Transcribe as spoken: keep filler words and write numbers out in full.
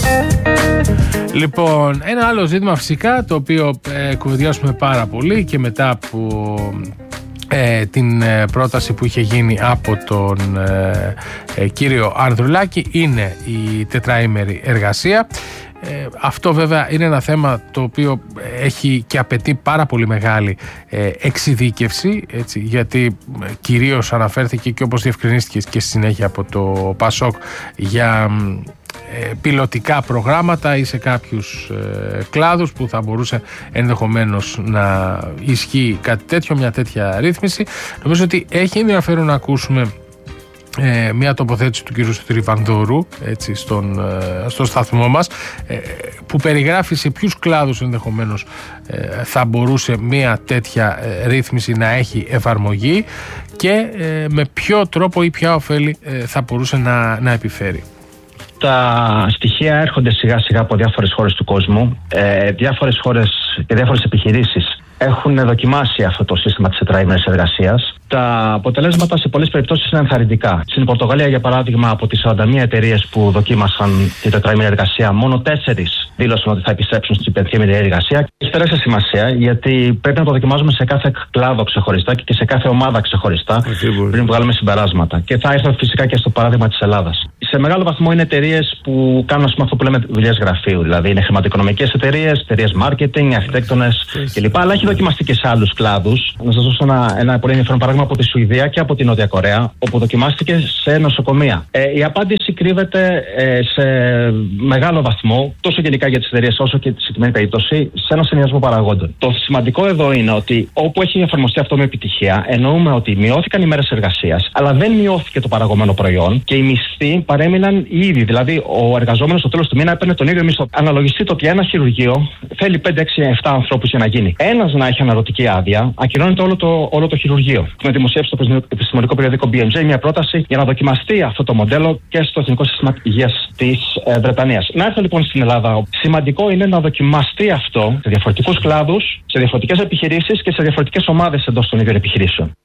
Λοιπόν, ένα άλλο ζήτημα φυσικά το οποίο ε, κουβεντιάσουμε πάρα πολύ και μετά από ε, την ε, πρόταση που είχε γίνει από τον ε, ε, κύριο Ανδρουλάκη είναι η τετραήμερη εργασία. Ε, αυτό βέβαια είναι ένα θέμα το οποίο έχει και απαιτεί πάρα πολύ μεγάλη ε, εξειδίκευση, έτσι, γιατί ε, κυρίως αναφέρθηκε και όπως διευκρινίστηκε και στη συνέχεια από το ΠΑΣΟΚ για ε, πιλωτικά προγράμματα ή σε κάποιους ε, κλάδους που θα μπορούσε ενδεχομένως να ισχύει κάτι τέτοιο, μια τέτοια ρύθμιση. Νομίζω ότι έχει ενδιαφέρον να ακούσουμε Ε, μια τοποθέτηση του κ. Στριβανδούρου, έτσι, στον, ε, στο σταθμό μας, ε, που περιγράφει σε ποιους κλάδους ενδεχομένως ε, θα μπορούσε μια τέτοια ε, ρύθμιση να έχει εφαρμογή και ε, με ποιο τρόπο ή ποια ωφέλη ε, θα μπορούσε να, να επιφέρει. Τα στοιχεία έρχονται σιγά σιγά από διάφορες χώρες του κόσμου. Ε, διάφορες χώρες και διάφορες επιχειρήσεις έχουν δοκιμάσει αυτό το σύστημα της τετραήμερης εργασίας. Τα αποτελέσματα σε πολλές περιπτώσεις είναι ενθαρρυντικά. Στην Πορτογαλία, για παράδειγμα, από τις σαράντα μία εταιρείες που δοκίμασαν τη τετραήμερη εργασία, μόνο τέσσερις δήλωσαν ότι θα επιστρέψουν στην πενθήμερη εργασία. Έχει τεράστια σημασία, γιατί πρέπει να το δοκιμάζουμε σε κάθε κλάδο ξεχωριστά και σε κάθε ομάδα ξεχωριστά πριν βγάλουμε συμπεράσματα. Και θα έρθω φυσικά και στο παράδειγμα της Ελλάδας. Σε μεγάλο βαθμό είναι εταιρείες που κάνουν, ας πούμε, αυτό που λέμε δουλειές γραφείου. Δηλαδή είναι χρηματοοικονομικές εταιρείες, εταιρείες marketing, αρχιτέκτονες κλπ. Αλλά έχει δοκιμαστεί και σε άλλους κλάδους. Να σας δώσω ένα, ένα πολύ ενδιαφέρον παράδειγμα από τη Σουηδία και από τη Νότια Κορέα, όπου δοκιμάστηκε σε νοσοκομεία. Ε, η απάντηση κρύβεται ε, σε μεγάλο βαθμό, τόσο γενικά για τις εταιρείες όσο και τη συγκεκριμένη περίπτωση, σε ένα συνδυασμό παραγόντων. Το σημαντικό εδώ είναι ότι όπου έχει εφαρμοστεί αυτό με επιτυχία, εννοούμε ότι μειώθηκαν οι μέρες εργασίας, αλλά δεν μειώθηκε το παραγωμένο προϊόν και οι μισθοί παρέμειναν ήδη. Δηλαδή, ο εργαζόμενος στο τέλος του μήνα έπαιρνε τον ίδιο μισθό. Αναλογιστείτε ότι ένα χειρουργείο θέλει πέντε, έξι, επτά ανθρώπους για να γίνει. Ένας να έχει αναρωτική άδεια, ακυρώνεται όλο το, όλο το χειρουργείο. Έχουμε δημοσιεύσει στο επιστημονικό περιοδικό μπι εμ τζέι μια πρόταση για να δοκιμαστεί αυτό το μοντέλο και στο Εθνικό Σύστημα Υγείας της ε, Βρετανίας. Να έρθω λοιπόν στην Ελλάδα. Σημαντικό είναι να δοκιμαστεί αυτό σε διαφορετικούς κλάδους, σε διαφορετικές επιχειρήσεις και σε διαφορετικές ομάδες εντός των ίδιων επιχειρήσεων.